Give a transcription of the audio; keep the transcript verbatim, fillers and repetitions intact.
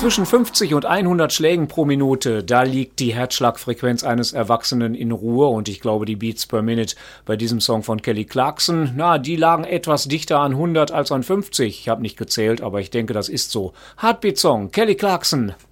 Zwischen fünfzig und hundert Schlägen pro Minute, da liegt die Herzschlagfrequenz eines Erwachsenen in Ruhe und ich glaube, die Beats per Minute bei diesem Song von Kelly Clarkson, na, die lagen etwas dichter an hundert als an fünfzig. Ich habe nicht gezählt, aber ich denke, das ist so. Heartbeat Song, Kelly Clarkson.